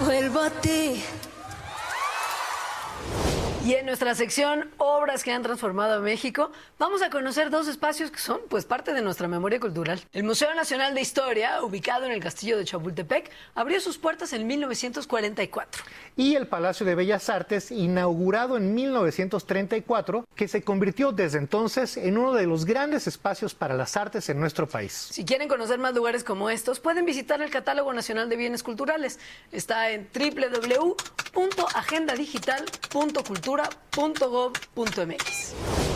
Vuelvo a ti. Y en nuestra sección Obras que han transformado a México, vamos a conocer dos espacios que son pues parte de nuestra memoria cultural. El Museo Nacional de Historia, ubicado en el Castillo de Chapultepec, abrió sus puertas en 1944. Y el Palacio de Bellas Artes, inaugurado en 1934, que se convirtió desde entonces en uno de los grandes espacios para las artes en nuestro país. Si quieren conocer más lugares como estos, pueden visitar el Catálogo Nacional de Bienes Culturales. Está en www.agendadigital.cultura.gov.mx.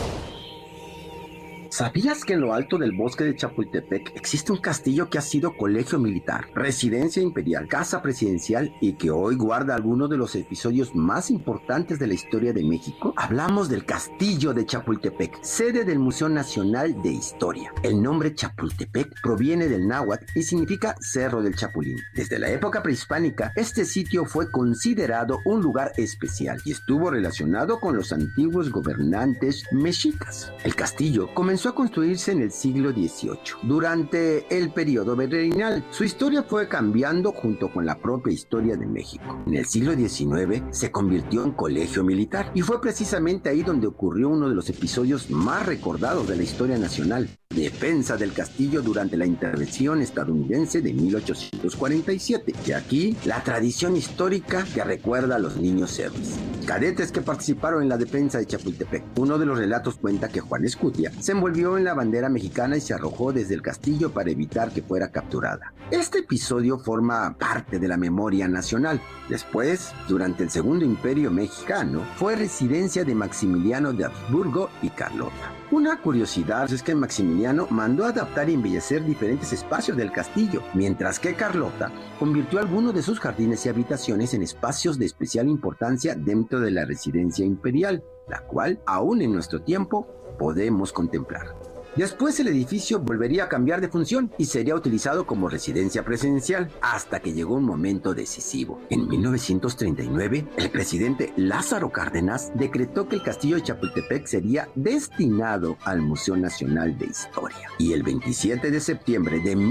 ¿Sabías que en lo alto del bosque de Chapultepec existe un castillo que ha sido colegio militar, residencia imperial, casa presidencial y que hoy guarda algunos de los episodios más importantes de la historia de México? Hablamos del Castillo de Chapultepec, sede del Museo Nacional de Historia. El nombre Chapultepec proviene del náhuatl y significa Cerro del Chapulín. Desde la época prehispánica, este sitio fue considerado un lugar especial y estuvo relacionado con los antiguos gobernantes mexicas. El castillo comenzó a construirse en el siglo XVIII, durante el periodo virreinal. Su historia fue cambiando junto con la propia historia de México. En el siglo XIX se convirtió en colegio militar y fue precisamente ahí donde ocurrió uno de los episodios más recordados de la historia nacional: defensa del castillo durante la intervención estadounidense de 1847. Y aquí la tradición histórica que recuerda a los niños héroes, cadetes que participaron en la defensa de Chapultepec. Uno de los relatos cuenta que Juan Escutia se envolvió en la bandera mexicana y se arrojó desde el castillo para evitar que fuera capturada. Este episodio forma parte de la memoria nacional. Después, durante el Segundo Imperio Mexicano, fue residencia de Maximiliano de Habsburgo y Carlota. Una curiosidad es que Maximiliano mandó adaptar y embellecer diferentes espacios del castillo, mientras que Carlota convirtió algunos de sus jardines y habitaciones en espacios de especial importancia dentro de la residencia imperial, la cual, aún en nuestro tiempo, podemos contemplar. Después el edificio volvería a cambiar de función y sería utilizado como residencia presidencial hasta que llegó un momento decisivo. En 1939, el presidente Lázaro Cárdenas decretó que el castillo de Chapultepec sería destinado al Museo Nacional de Historia. Y el 27 de septiembre de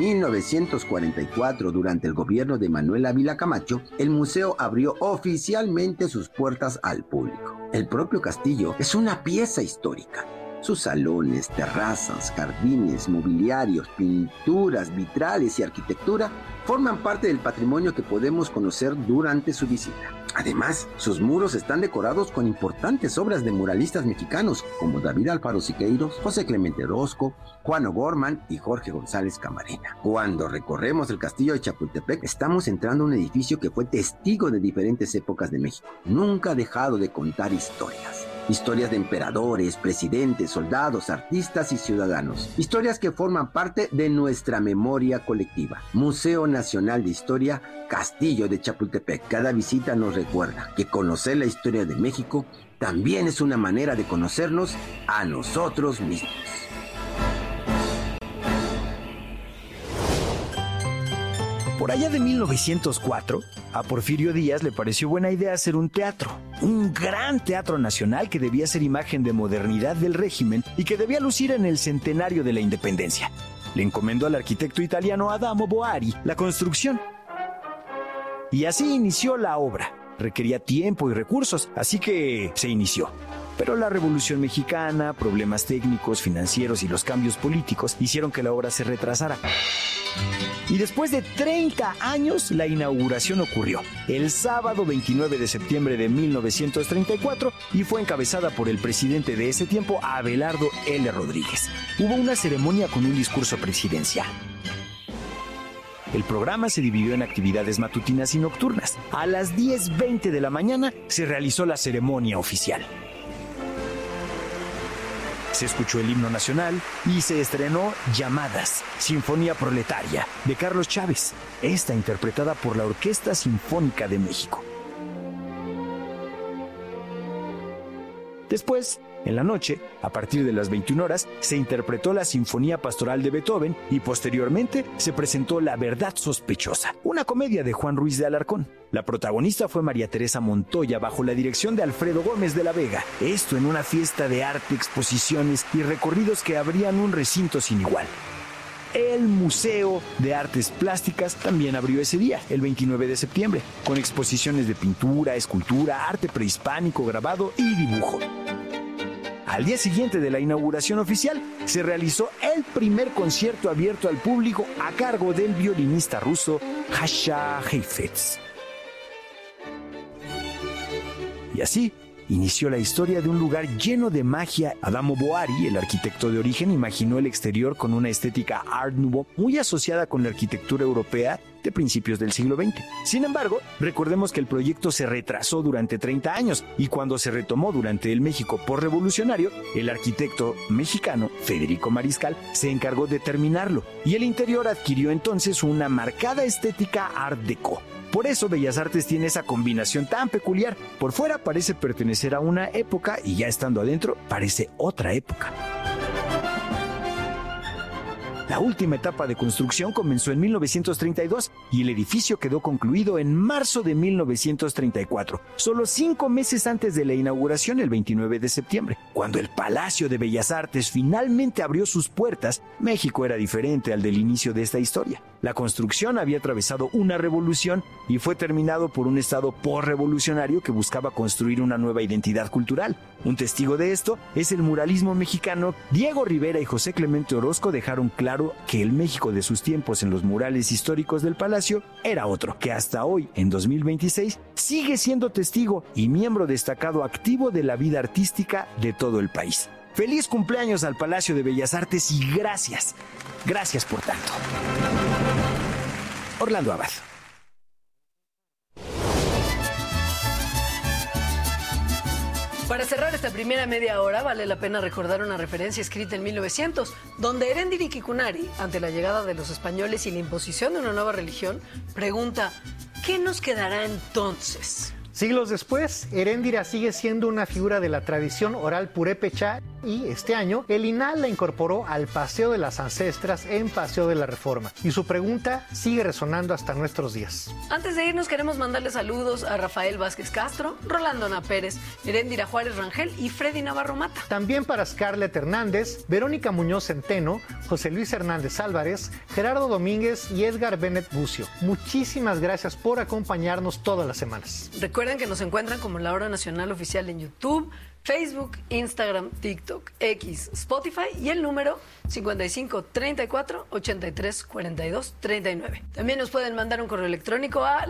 1944, durante el gobierno de Manuel Ávila Camacho, el museo abrió oficialmente sus puertas al público. El propio castillo es una pieza histórica. Sus salones, terrazas, jardines, mobiliarios, pinturas, vitrales y arquitectura forman parte del patrimonio que podemos conocer durante su visita. Además, sus muros están decorados con importantes obras de muralistas mexicanos como David Alfaro Siqueiros, José Clemente Orozco, Juan O'Gorman y Jorge González Camarena. Cuando recorremos el castillo de Chapultepec, estamos entrando a un edificio que fue testigo de diferentes épocas de México. Nunca ha dejado de contar historias. Historias de emperadores, presidentes, soldados, artistas y ciudadanos. Historias que forman parte de nuestra memoria colectiva. Museo Nacional de Historia, Castillo de Chapultepec. Cada visita nos recuerda que conocer la historia de México también es una manera de conocernos a nosotros mismos. Por allá de 1904, a Porfirio Díaz le pareció buena idea hacer un teatro, un gran teatro nacional que debía ser imagen de modernidad del régimen y que debía lucir en el centenario de la independencia. Le encomendó al arquitecto italiano Adamo Boari la construcción. Y así inició la obra. Requería tiempo y recursos, así que se inició. Pero la Revolución Mexicana, problemas técnicos, financieros y los cambios políticos hicieron que la obra se retrasara. Y después de 30 años, la inauguración ocurrió el sábado 29 de septiembre de 1934 y fue encabezada por el presidente de ese tiempo, Abelardo L. Rodríguez. Hubo una ceremonia con un discurso presidencial. El programa se dividió en actividades matutinas y nocturnas. A las 10:20 de la mañana se realizó la ceremonia oficial. Se escuchó el himno nacional y se estrenó Llamadas, Sinfonía Proletaria, de Carlos Chávez, esta interpretada por la Orquesta Sinfónica de México. Después, en la noche, a partir de las 21 horas, se interpretó la Sinfonía Pastoral de Beethoven y posteriormente se presentó La Verdad Sospechosa, una comedia de Juan Ruiz de Alarcón. La protagonista fue María Teresa Montoya bajo la dirección de Alfredo Gómez de la Vega. Esto en una fiesta de arte, exposiciones y recorridos que abrían un recinto sin igual. el Museo de Artes Plásticas también abrió ese día, el 29 de septiembre, con exposiciones de pintura, escultura, arte prehispánico, grabado y dibujo. Al día siguiente de la inauguración oficial, se realizó el primer concierto abierto al público a cargo del violinista ruso Jasha Heifetz. Y así inició la historia de un lugar lleno de magia. Adamo Boari, el arquitecto de origen, imaginó el exterior con una estética Art Nouveau muy asociada con la arquitectura europea de principios del siglo XX. Sin embargo, recordemos que el proyecto se retrasó durante 30 años y cuando se retomó durante el México postrevolucionario, el arquitecto mexicano Federico Mariscal se encargó de terminarlo y el interior adquirió entonces una marcada estética Art Deco. Por eso Bellas Artes tiene esa combinación tan peculiar. Por fuera parece pertenecer a una época y ya estando adentro parece otra época. La última etapa de construcción comenzó en 1932 y el edificio quedó concluido en marzo de 1934, solo 5 meses antes de la inauguración el 29 de septiembre. Cuando el Palacio de Bellas Artes finalmente abrió sus puertas, México era diferente al del inicio de esta historia. La construcción había atravesado una revolución y fue terminado por un estado postrevolucionario que buscaba construir una nueva identidad cultural. Un testigo de esto es el muralismo mexicano. Diego Rivera y José Clemente Orozco dejaron claro que el México de sus tiempos en los murales históricos del Palacio era otro, que hasta hoy, en 2026, sigue siendo testigo y miembro destacado activo de la vida artística de todo el país. ¡Feliz cumpleaños al Palacio de Bellas Artes y gracias! Gracias por tanto. Orlando Abad. Para cerrar esta primera media hora, vale la pena recordar una referencia escrita en 1900, donde Erendira Kikunari, ante la llegada de los españoles y la imposición de una nueva religión, pregunta: ¿qué nos quedará entonces? Siglos después, Erendira sigue siendo una figura de la tradición oral purépecha y este año el INAH la incorporó al Paseo de las Ancestras en Paseo de la Reforma y su pregunta sigue resonando hasta nuestros días. Antes de irnos queremos mandarle saludos a Rafael Vázquez Castro, Rolando Ana Pérez, Erendira Juárez Rangel y Freddy Navarro Mata. También para Scarlett Hernández, Verónica Muñoz Centeno, José Luis Hernández Álvarez, Gerardo Domínguez y Edgar Bennett Bucio. Muchísimas gracias por acompañarnos todas las semanas. Recuerden que nos encuentran como La Hora Nacional Oficial en YouTube, Facebook, Instagram, TikTok, X, Spotify y el número 55 34 83 42 39. También nos pueden mandar un correo electrónico a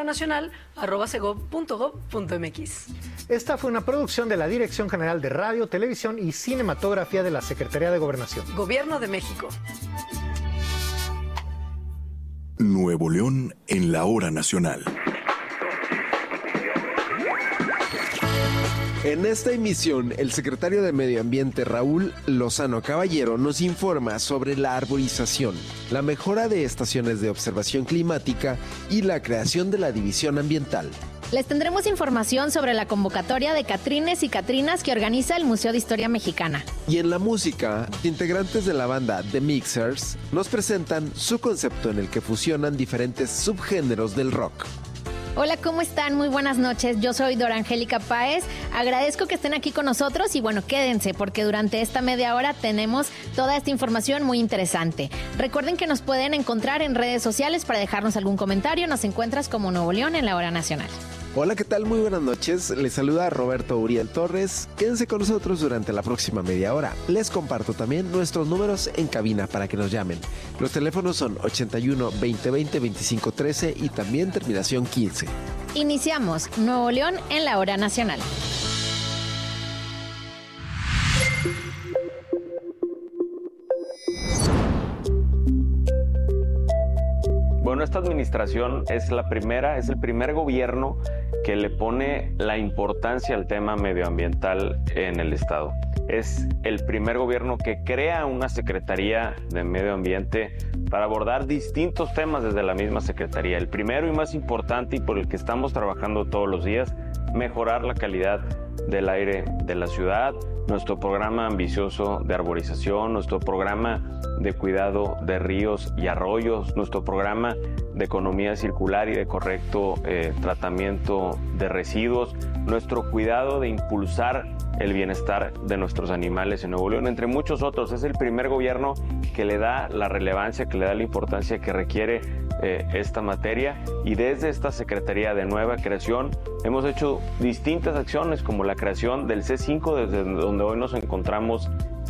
lahoranacional@segov.gov.mx. Esta fue una producción de la Dirección General de Radio, Televisión y Cinematografía de la Secretaría de Gobernación. Gobierno de México. Nuevo León en La Hora Nacional. En esta emisión, el secretario de Medio Ambiente Raúl Lozano Caballero nos informa sobre la arborización, la mejora de estaciones de observación climática y la creación de la división ambiental. Les tendremos información sobre la convocatoria de Catrines y Catrinas que organiza el Museo de Historia Mexicana. Y en la música, integrantes de la banda The Mixers nos presentan su concepto en el que fusionan diferentes subgéneros del rock. Hola, ¿cómo están? Muy buenas noches. Yo soy Dora Angélica Páez. Agradezco que estén aquí con nosotros y bueno, quédense porque durante esta media hora tenemos toda esta información muy interesante. Recuerden que nos pueden encontrar en redes sociales para dejarnos algún comentario. Nos encuentras como Nuevo León en La Hora Nacional. Hola, ¿qué tal? Muy buenas noches. Les saluda Roberto Uriel Torres. Quédense con nosotros durante la próxima media hora. Les comparto también nuestros números en cabina para que nos llamen. Los teléfonos son 81 2020 2513 y también terminación 15. Iniciamos Nuevo León en La Hora Nacional. Bueno, esta administración es el primer gobierno que le pone la importancia al tema medioambiental en el estado. Es el primer gobierno que crea una Secretaría de Medio Ambiente para abordar distintos temas desde la misma Secretaría. El primero y más importante y por el que estamos trabajando todos los días, mejorar la calidad del aire de la ciudad, nuestro programa ambicioso de arborización, nuestro programa de cuidado de ríos y arroyos, nuestro programa de economía circular y de correcto tratamiento de residuos, nuestro cuidado de impulsar el bienestar de nuestros animales en Nuevo León, entre muchos otros. Es el primer gobierno que le da la relevancia, que le da la importancia que requiere esta materia, y desde esta Secretaría de nueva creación hemos hecho distintas acciones, como la creación del C5, desde donde hoy nos encontramos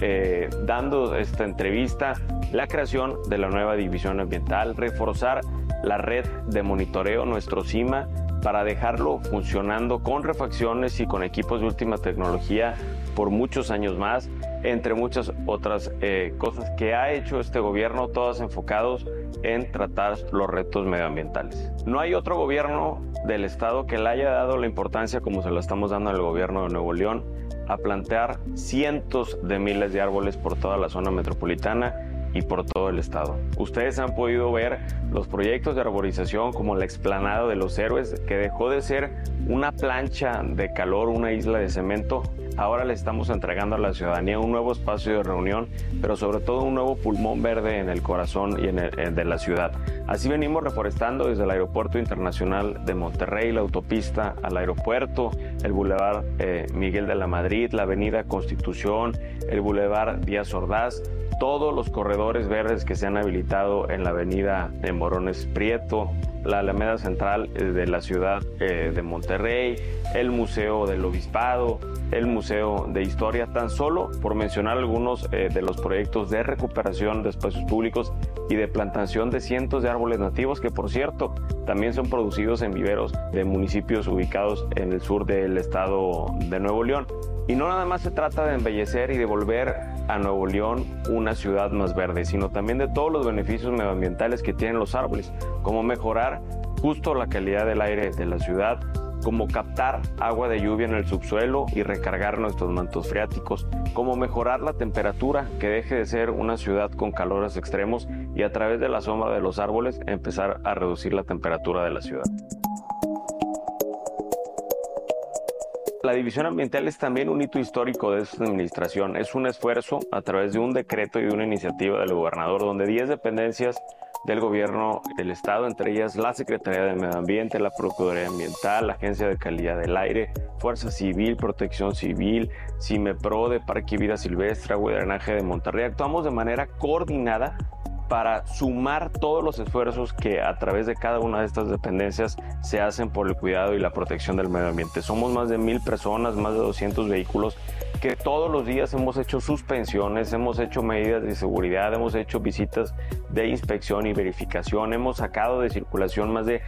dando esta entrevista, la creación de la nueva división ambiental, reforzar la red de monitoreo, nuestro CIMA, para dejarlo funcionando con refacciones y con equipos de última tecnología por muchos años más, entre muchas otras cosas que ha hecho este gobierno, todas enfocados en tratar los retos medioambientales. No hay otro gobierno del estado que le haya dado la importancia como se la estamos dando al gobierno de Nuevo León a plantear cientos de miles de árboles por toda la zona metropolitana y por todo el estado. Ustedes han podido ver los proyectos de arborización como la explanada de los héroes, que dejó de ser una plancha de calor, una isla de cemento. Ahora le estamos entregando a la ciudadanía un nuevo espacio de reunión, pero sobre todo un nuevo pulmón verde en el corazón y de la ciudad. Así venimos reforestando desde el Aeropuerto Internacional de Monterrey, la autopista al aeropuerto, el Boulevard Miguel de la Madrid, la Avenida Constitución, el Boulevard Díaz Ordaz, todos los corredores verdes que se han habilitado en la avenida de Morones Prieto, la Alameda Central de la ciudad de Monterrey, el Museo del Obispado, el Museo de Historia, tan solo por mencionar algunos de los proyectos de recuperación de espacios públicos y de plantación de cientos de árboles nativos que, por cierto, también son producidos en viveros de municipios ubicados en el sur del estado de Nuevo León. Y no nada más se trata de embellecer y de volver a Nuevo León una ciudad más verde, sino también de todos los beneficios medioambientales que tienen los árboles, como mejorar justo la calidad del aire de la ciudad, como captar agua de lluvia en el subsuelo y recargar nuestros mantos freáticos, como mejorar la temperatura, que deje de ser una ciudad con calores extremos y a través de la sombra de los árboles empezar a reducir la temperatura de la ciudad. La división ambiental es también un hito histórico de esta administración. Es un esfuerzo a través de un decreto y de una iniciativa del gobernador, donde 10 dependencias del gobierno del estado, entre ellas la Secretaría de Medio Ambiente, la Procuraduría Ambiental, la Agencia de Calidad del Aire, Fuerza Civil, Protección Civil, CIMEPRO de Parque y Vida Silvestre, Agua y Drenaje de Monterrey, actuamos de manera coordinada para sumar todos los esfuerzos que a través de cada una de estas dependencias se hacen por el cuidado y la protección del medio ambiente. Somos más de 1,000 personas, más de 200 vehículos que todos los días hemos hecho suspensiones, hemos hecho medidas de seguridad, hemos hecho visitas de inspección y verificación, hemos sacado de circulación más de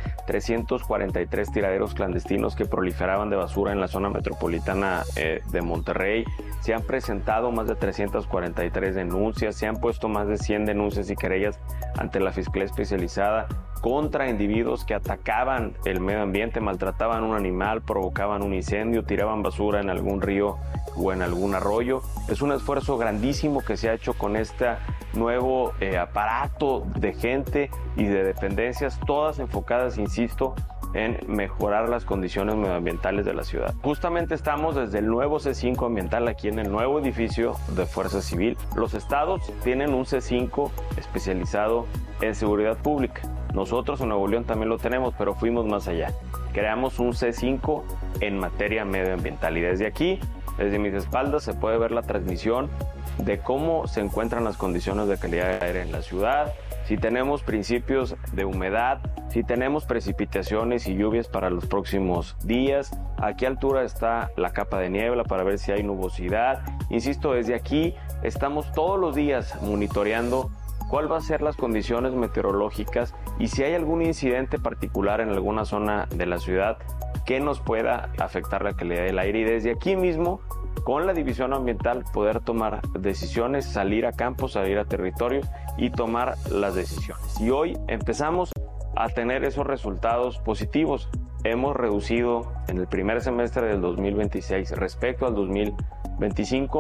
343 tiraderos clandestinos que proliferaban de basura en la zona metropolitana de Monterrey. Se han presentado más de 343 denuncias, se han puesto más de 100 denuncias y querellas ante la Fiscalía Especializada contra individuos que atacaban el medio ambiente, maltrataban un animal, provocaban un incendio, tiraban basura en algún río o en algún arroyo. Es un esfuerzo grandísimo que se ha hecho con este nuevo aparato de gente y de dependencias, todas enfocadas, insisto, en mejorar las condiciones medioambientales de la ciudad. Justamente estamos desde el nuevo C5 ambiental aquí en el nuevo edificio de Fuerza Civil. Los estados tienen un C5 especializado en seguridad pública. Nosotros en Nuevo León también lo tenemos, pero fuimos más allá. Creamos un C5 en materia medioambiental y desde aquí, desde mis espaldas, se puede ver la transmisión de cómo se encuentran las condiciones de calidad de aire en la ciudad, si tenemos principios de humedad, si tenemos precipitaciones y lluvias para los próximos días, a qué altura está la capa de niebla para ver si hay nubosidad. Insisto, desde aquí estamos todos los días monitoreando cuál va a ser las condiciones meteorológicas y si hay algún incidente particular en alguna zona de la ciudad que nos pueda afectar la calidad del aire. Y desde aquí mismo, con la división ambiental, poder tomar decisiones, salir a campo, salir a territorio y tomar las decisiones. Y hoy empezamos a tener esos resultados positivos. Hemos reducido en el primer semestre del 2026 respecto al 2025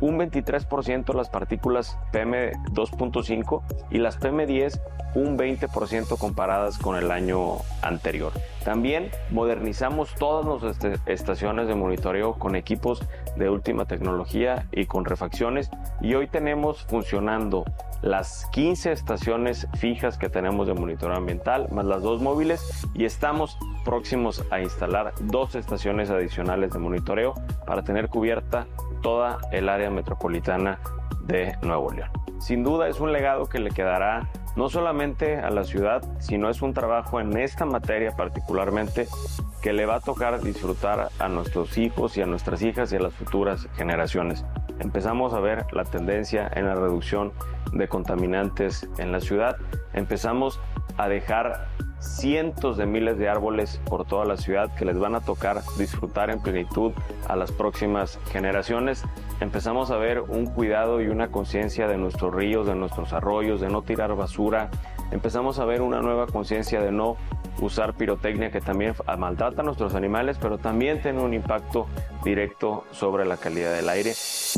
un 23% las partículas PM2.5 y las PM10 un 20% comparadas con el año anterior. También modernizamos todas nuestras estaciones de monitoreo con equipos de última tecnología y con refacciones, y hoy tenemos funcionando las 15 estaciones fijas que tenemos de monitoreo ambiental, más las 2 móviles, y estamos próximos a instalar 2 estaciones adicionales de monitoreo para tener cubierta toda el área metropolitana de Nuevo León. Sin duda es un legado que le quedará no solamente a la ciudad, sino es un trabajo en esta materia particularmente que le va a tocar disfrutar a nuestros hijos y a nuestras hijas y a las futuras generaciones. Empezamos a ver la tendencia en la reducción de contaminantes en la ciudad, empezamos a dejar cientos de miles de árboles por toda la ciudad que les van a tocar disfrutar en plenitud a las próximas generaciones. Empezamos a ver un cuidado y una conciencia de nuestros ríos, de nuestros arroyos, de no tirar basura. Empezamos a ver una nueva conciencia de no usar pirotecnia, que también maltrata a nuestros animales, pero también tiene un impacto directo sobre la calidad del aire.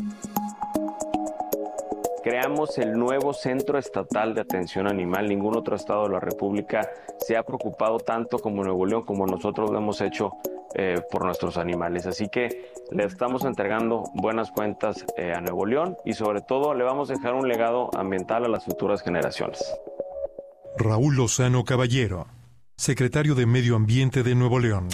Creamos el nuevo Centro Estatal de Atención Animal. Ningún otro estado de la República se ha preocupado tanto como Nuevo León, como nosotros lo hemos hecho por nuestros animales. Así que le estamos entregando buenas cuentas a Nuevo León y sobre todo le vamos a dejar un legado ambiental a las futuras generaciones. Raúl Lozano Caballero, secretario de Medio Ambiente de Nuevo León.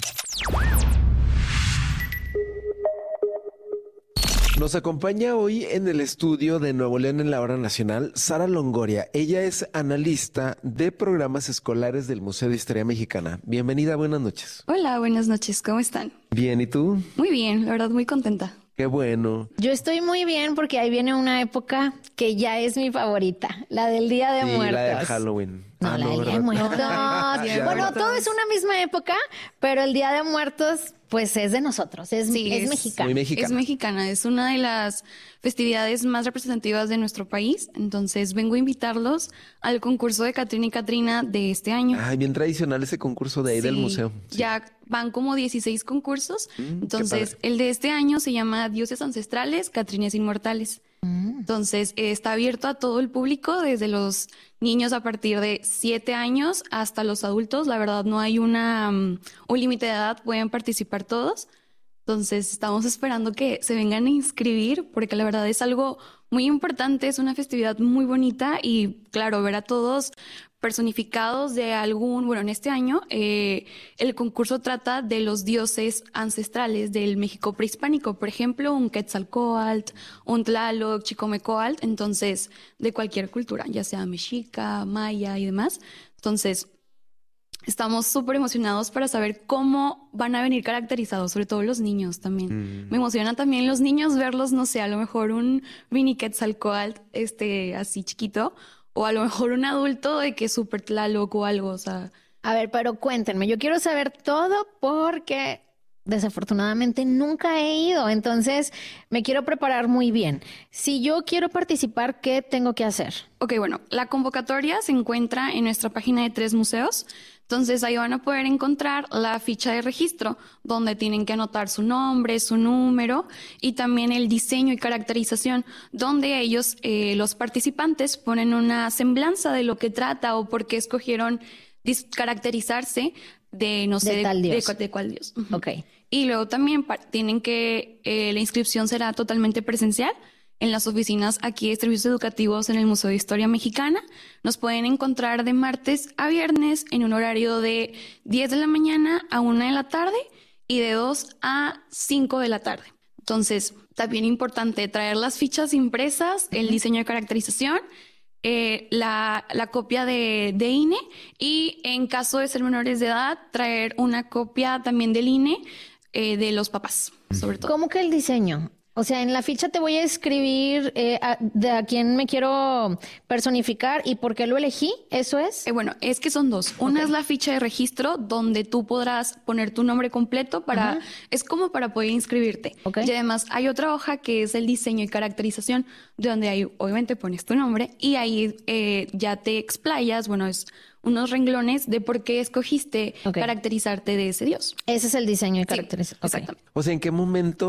Nos acompaña hoy en el estudio de Nuevo León en la Hora Nacional Sara Longoria. Ella es analista de programas escolares del Museo de Historia Mexicana. Bienvenida, buenas noches. Hola, buenas noches, ¿cómo están? Bien, ¿y tú? Muy bien, la verdad muy contenta. Qué bueno. Yo estoy muy bien porque ahí viene una época que ya es mi favorita, la del Día de Muertos. La de Halloween. No, la del Día de Muertos. Bueno, todo es una misma época, pero el Día de Muertos, pues es de nosotros, es mexicana. Muy mexicana. Es mexicana, es una de las festividades más representativas de nuestro país. Entonces vengo a invitarlos al concurso de Catrina y Catrina de este año. Ay, bien tradicional ese concurso de ahí del museo. Sí. Ya van como 16 concursos. Entonces el de este año se llama Dioses Ancestrales, Catrinas Inmortales. Entonces está abierto a todo el público, desde los niños a partir de 7 años hasta los adultos. La verdad no hay un límite de edad, pueden participar todos. Entonces estamos esperando que se vengan a inscribir porque la verdad es algo muy importante, es una festividad muy bonita y claro, ver a todos personificados de en este año el concurso trata de los dioses ancestrales del México prehispánico, por ejemplo, un Quetzalcóatl, un Tlaloc, Chicomecoatl, entonces de cualquier cultura, ya sea mexica, maya y demás. Entonces estamos súper emocionados para saber cómo van a venir caracterizados, sobre todo los niños también. Me emociona también los niños verlos, no sé, a lo mejor un mini Quetzalcóatl así chiquito, o a lo mejor un adulto de que es súper Tlaloc o algo, o sea. A ver, pero cuéntenme, yo quiero saber todo porque desafortunadamente nunca he ido, entonces me quiero preparar muy bien. Si yo quiero participar, ¿qué tengo que hacer? Ok, bueno, la convocatoria se encuentra en nuestra página de 3 museos. Entonces ahí van a poder encontrar la ficha de registro, donde tienen que anotar su nombre, su número y también el diseño y caracterización, donde ellos, los participantes, ponen una semblanza de lo que trata o por qué escogieron caracterizarse de, no sé, de cuál dios. Ok. Y luego también tienen que, la inscripción será totalmente presencial en las oficinas aquí de servicios educativos en el Museo de Historia Mexicana. Nos pueden encontrar de martes a viernes en un horario de 10 de la mañana a 1 de la tarde y de 2 a 5 de la tarde. Entonces, también importante traer las fichas impresas, el diseño de caracterización, la copia de INE y en caso de ser menores de edad, traer una copia también del INE de los papás, sobre todo. ¿Cómo que el diseño? O sea, en la ficha te voy a escribir de a quién me quiero personificar y por qué lo elegí, ¿eso es? Bueno, es que son dos. Una es la ficha de registro donde tú podrás poner tu nombre completo para, es como para poder inscribirte. Y además hay otra hoja que es el diseño y caracterización, donde ahí obviamente pones tu nombre y ahí ya te explayas, bueno, es unos renglones de por qué escogiste caracterizarte de ese dios. Ese es el diseño y caracterización. Exactamente. O sea, ¿en qué momento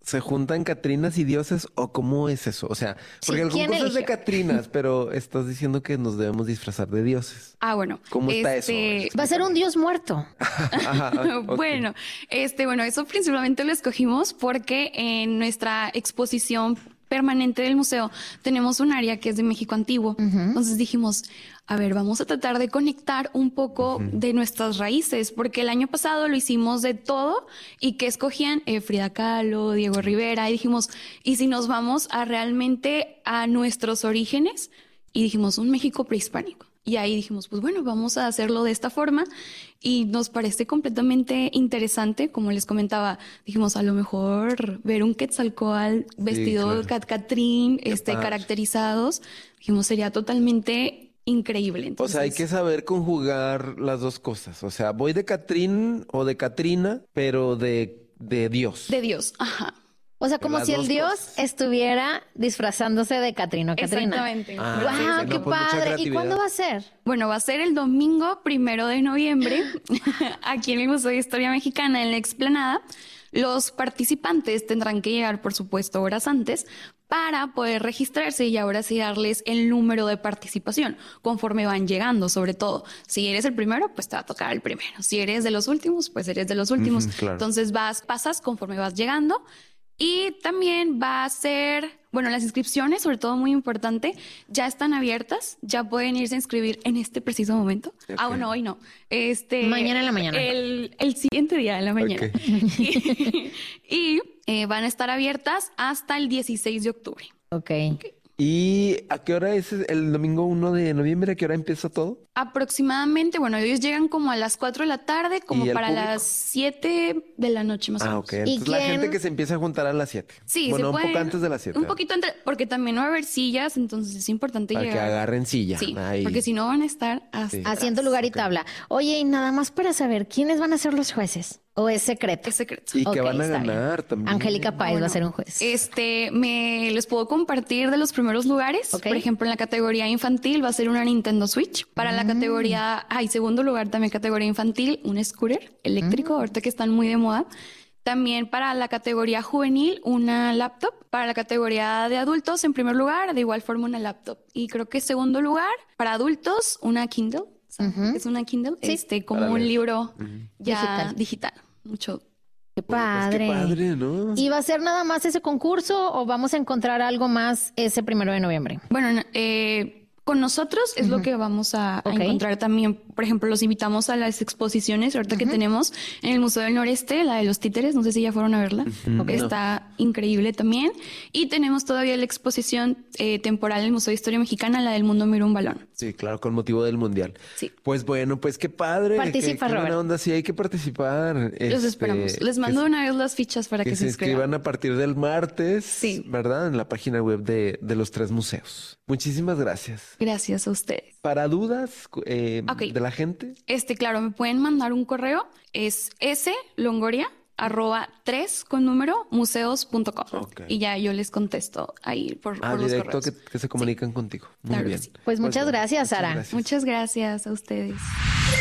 ¿Se juntan Catrinas y dioses o cómo es eso? O sea, porque el concurso es de Catrinas, pero estás diciendo que nos debemos disfrazar de dioses. Ah, bueno. ¿Cómo está eso? Va a ser un dios muerto. Ajá, okay. Bueno, eso principalmente lo escogimos porque en nuestra exposición permanente del museo tenemos un área que es de México antiguo. Entonces dijimos, a ver, vamos a tratar de conectar un poco de nuestras raíces, porque el año pasado lo hicimos de todo y que escogían Frida Kahlo, Diego Rivera, y dijimos, ¿y si nos vamos a realmente a nuestros orígenes? Y dijimos, un México prehispánico. Y ahí dijimos, pues bueno, vamos a hacerlo de esta forma y nos parece completamente interesante. Como les comentaba, dijimos, a lo mejor ver un Quetzalcóatl vestido Catrín, caracterizados, dijimos, sería totalmente increíble. Entonces, o sea, hay que saber conjugar las dos cosas. O sea, voy de Catrín o de Catrina, pero de Dios. De Dios, ajá. O sea, como si el dios estuviera disfrazándose de Catrina o Catrina. Exactamente. ¡Wow, qué padre! ¿Y cuándo va a ser? Bueno, va a ser el domingo 1 de noviembre, aquí en el Museo de Historia Mexicana, en la explanada. Los participantes tendrán que llegar, por supuesto, horas antes para poder registrarse y ahora sí darles el número de participación conforme van llegando, sobre todo. Si eres el primero, pues te va a tocar el primero. Si eres de los últimos, pues eres de los últimos. Claro. Entonces pasas conforme vas llegando. Y también va a ser, bueno, las inscripciones, sobre todo muy importante, ya están abiertas, ya pueden irse a inscribir en este preciso momento. Okay. Ah, bueno, hoy no. Mañana en la mañana. El siguiente día en la mañana. Okay. y van a estar abiertas hasta el 16 de octubre. Ok. ¿Y a qué hora es el domingo 1 de noviembre? ¿A qué hora empieza todo? Aproximadamente, bueno, ellos llegan como a las 4 de la tarde, como para público? Las 7 de la noche más o menos. Ah, ok. Entonces la gente que se empieza a juntar a las 7. Sí, bueno, se puede, un poco antes de las 7. Un poquito antes, porque también no va a haber sillas, entonces es importante para llegar. Para que agarren silla. Sí, ahí. porque si no van a estar haciendo lugar y tabla. Oye, y nada más para saber, ¿quiénes van a ser los jueces? ¿O es secreto? Es secreto. Y que van a ganar también. Angélica Páez va a ser un juez. Les puedo compartir de los primeros lugares. Okay. Por ejemplo, en la categoría infantil va a ser una Nintendo Switch. Para la categoría, segundo lugar también categoría infantil, un scooter eléctrico, ahorita que están muy de moda. También para la categoría juvenil, una laptop. Para la categoría de adultos, en primer lugar, de igual forma una laptop. Y creo que segundo lugar, para adultos, una Kindle. Es una Kindle, como un libro ya digital. Mucho. Qué padre. Pues qué padre, ¿no? ¿Y va a ser nada más ese concurso o vamos a encontrar algo más ese 1 de noviembre? Bueno, con nosotros es lo que vamos a encontrar también. Por ejemplo, los invitamos a las exposiciones ahorita que tenemos en el Museo del Noreste, la de los títeres, no sé si ya fueron a verla. Está increíble también. Y tenemos todavía la exposición temporal en el Museo de Historia Mexicana, la del Mundo Mira un Balón. Sí, claro, con motivo del Mundial. Sí. Pues bueno, pues qué padre. Participa, qué Robert. buena onda, sí, hay que participar. Los esperamos. Les mando una vez las fichas para que se inscriban. A partir del martes, ¿verdad? En la página web de los 3 museos. Muchísimas gracias. Gracias a ustedes. Para dudas de la gente. Claro, me pueden mandar un correo. Es slongoria@3museos.com. Y ya yo les contesto ahí por los directo correos. que se comunican contigo. Muy bien. Pues muchas gracias, Sara. Muchas gracias a ustedes.